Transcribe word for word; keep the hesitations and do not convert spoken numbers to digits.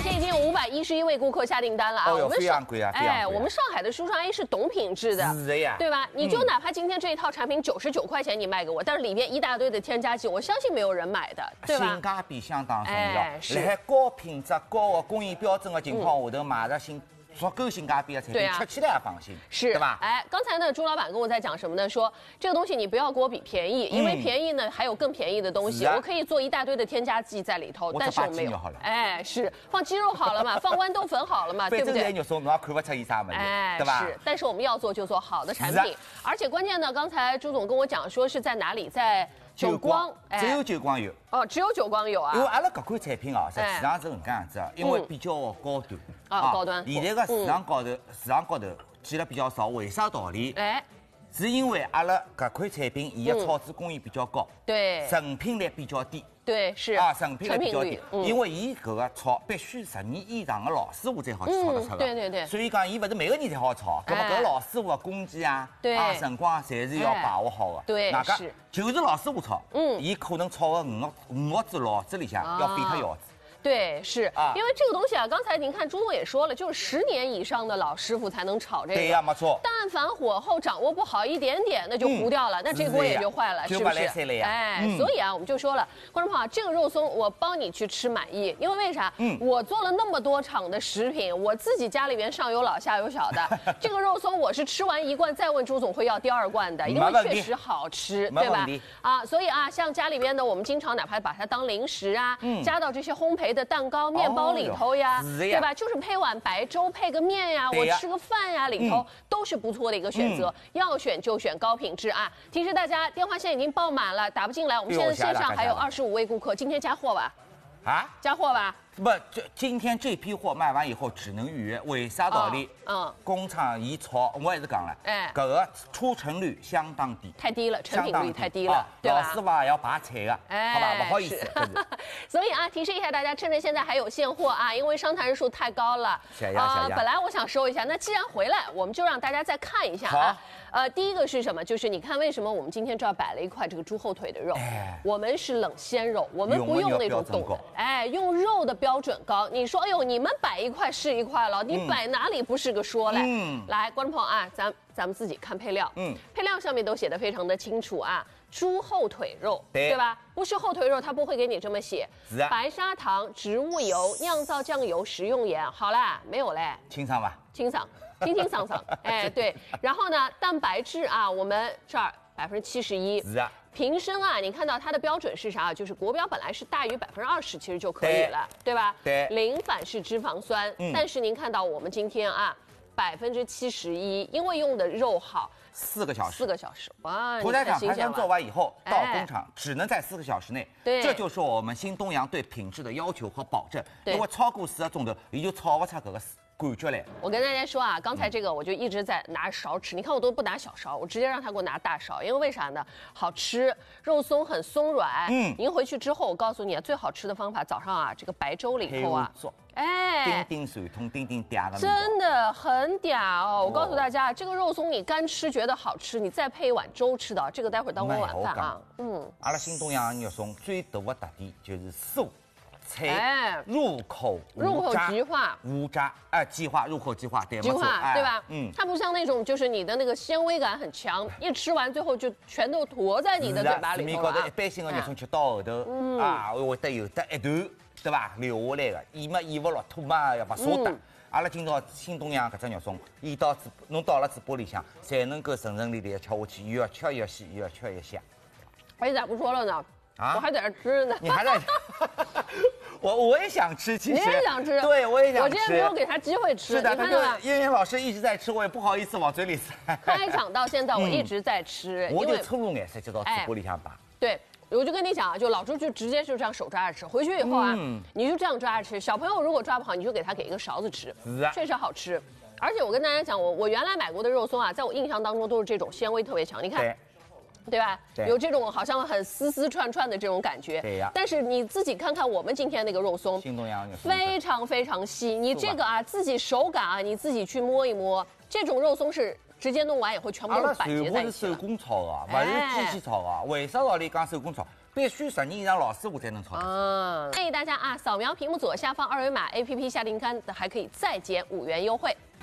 现已经有五百一十一位顾客下订单了啊！ 哦哟， 我们非常贵啊，非常贵啊哎，我们上海的舒尚 A 是懂品质的， 是的呀， 对吧？你就哪怕今天这一套产品九十九块钱你卖给我，但是里面一大堆的添加剂，我相信没有人买的，对吧？ 性价比相当重要。 哎是在高品质、高的工艺标准的情况下头，买着性足够性价比的产品， 对啊吃起来也放心， 是， 对吧？ 哎，刚才呢，朱老板跟我在讲什么呢？说这个东西你不要给我比便宜，因为便宜呢还有更便宜的东西， 是啊我可以做一大堆的添加剂在里头， 我但是我没有只放鸡就好了。 哎，是放鸡肉好了嘛，放豌豆粉好了嘛，对不对？ 反正肉松侬也看不出伊啥问题， 哎， 对吧？ 是，但是我们要做就做好的产是啊品，而且关键呢，刚才朱总跟我讲说是在哪里，在久光， 只有久光有。 哦，只有久光有啊。 因为阿拉搿款产品哦，实际上是搿能介样子啊，因为比较高端啊高端现在个市场高头，市场高头见了比较少，为啥道理？ 哎， 是因为阿拉搿款产品，伊的草制工艺比较高， 对成品率比较低。 对是啊，成品率比较低， 嗯因为伊搿个炒必须十年以上的老师傅才好去炒得出的。 对对对。 所以讲，伊勿是每个人才好炒，搿么搿老师傅的工期啊， 对啊辰光侪是要把握好的。 对哪个是就是老师傅炒， 嗯伊可能炒个五个五个子老子里向要飞脱腰子。 对，是啊因为这个东西啊，刚才您看朱总也说了，就是十年以上的老师傅才能炒这个。 对呀，没错。 但凡火候掌握不好一点点，那就糊掉了，那这锅也就坏了，是不是？哎，所以啊，我们就说了，观众朋友，这个肉松我帮你去吃满意，因为为啥？嗯，我做了那么多场的食品，我自己家里边上有老下有小的，这个肉松我是吃完一罐再问朱总会要第二罐的，因为确实好吃，对吧？啊，所以啊，像家里边的，我们经常哪怕把它当零食啊，加到这些烘焙的蛋糕、面包里头呀，对吧？就是配碗白粥，配个面呀，我吃个饭呀，里头都是不错的一个选择。要选就选高品质啊！提示大家，电话线已经爆满了，打不进来。我们现在线上还有二十五位顾客，今天加货吧？ 啊， 加货吧？ 不，这今天这批货卖完以后只能预约，为啥道理？ 嗯， 工厂一炒，我也是讲了， 哎， 搿个出成率相当低， 太低了，成品率太低了，对吧？ 老师傅也要拔菜的，好吧，不好意思。 所以啊，提示一下大家，趁着现在还有现货啊，因为商谈人数太高了。 小呀小呀。 本来我想说一下，那既然回来，我们就让大家再看一下啊。呃，第一个是什么？就是你看，为什么我们今天这儿摆了一块这个猪后腿的肉？我们是冷鲜肉，我们不用那种冻的，哎，用肉的标准高。你说，哎呦，你们摆一块是一块了，你摆哪里不是个说嘞？嗯，来，观众朋友啊，咱咱们自己看配料，嗯，配料上面都写的非常的清楚啊，猪后腿肉，对吧？不是后腿肉，它不会给你这么写。 是啊。 白砂糖、植物油、酿造酱油、食用盐，好啦，没有嘞。 清爽吧？ 清爽，清清爽爽，哎，对。然后呢，蛋白质啊，我们这儿百分之七十一。 是啊。 瓶身啊，你看到它的标准是啥？就是国标本来是大于百分之二十，其实就可以了，对吧？ 对。 零反式脂肪酸，嗯，但是您看到我们今天啊，百分之七十一，因为用的肉好， 四个小时， 四个小时，哇！ 屠宰场排山做完以后，到工厂只能在四个小时内， 对， 这就是我们新东阳对品质的要求和保证。因为超过四个钟头，也就炒不出这个感觉来。 我跟大家说啊，刚才这个我就一直在拿勺吃，你看我都不拿小勺，我直接让他给我拿大勺，因为为啥呢？好吃，肉松很松软。嗯，您回去之后，我告诉你啊，最好吃的方法，早上啊，这个白粥里头啊， 哎，叮叮水通，叮叮嗲的， 真的很嗲哦！我告诉大家，这个肉松你干吃觉得好吃，你再配一碗粥吃的，这个待会儿当我晚饭啊。 嗯，阿拉新东阳肉松最大的特点就是酥。菜入口入口即化， 无渣哎，即化入口即化，对， 即化对吧？嗯，它不像那种就是你的那个纤维感很强，一吃完最后就全都坨在你的嘴巴里头了。 市面高头一般性的肉松吃到后头啊，会得有得一段对吧留下来的，咽嘛咽不落，吐嘛要不舍得。阿拉今朝新东阳搿只肉松，伊到嘴侬到了嘴巴里向，才能够顺顺利利的吃下去，越吃越细，越吃越香。 哎，咋不说了呢？啊，我还在这吃呢。 你还在？我我也想吃，其实你也想吃， 对我也想吃。 我今天没有给他机会吃， 是的， 你看到吗？ 燕燕老师一直在吃，我也不好意思往嘴里塞。 开场到现在我一直在吃， 我就粗鲁眼色就到嘴巴里向拔。 对，我就跟你讲啊，就老朱就直接就这样手抓着吃，回去以后啊，你就这样抓着吃。小朋友如果抓不好，你就给他给一个勺子吃，确实好吃。而且我跟大家讲，我我原来买过的肉松啊，在我印象当中都是这种纤维特别强，你看。对吧？对，有这种好像很丝丝串串的这种感觉。 对呀。 但是你自己看看我们今天那个肉松， 新东阳非常非常细。你这个啊，自己手感啊，你自己去摸一摸，这种肉松是直接弄完以后全部都板结在一起了。 是手工炒的，不是机器炒的。为啥道理讲手工炒？ 必须十年以上老师傅才能炒得。 嗯，建议大家啊，扫描屏幕左下方二维码 A P P 下订单还可以再减五元优惠。